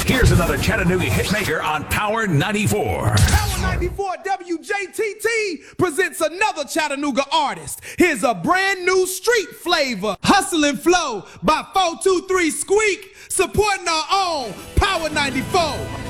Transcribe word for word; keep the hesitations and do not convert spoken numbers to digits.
Here's another Chattanooga hitmaker on Power ninety-four. Power ninety-four W J T T presents another Chattanooga artist. Here's a brand new street flavor. Hustle and Flow by four two three Squeak, supporting our own Power ninety-four.